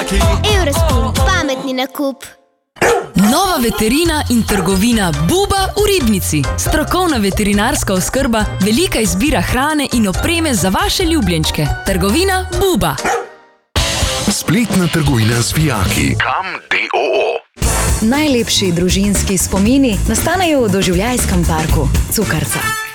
svijaki. Eurospin, pametni nakup. Nova veterina in trgovina Buba v Ribnici. Strokovna veterinarska oskrba, velika izbira hrane in opreme za vaše ljubljenčke. Trgovina Buba. Spletna trgovina Zvijaki. Kam d.o.o. Najlepši družinski spomini nastanejo v doživljajskem parku Cukrca.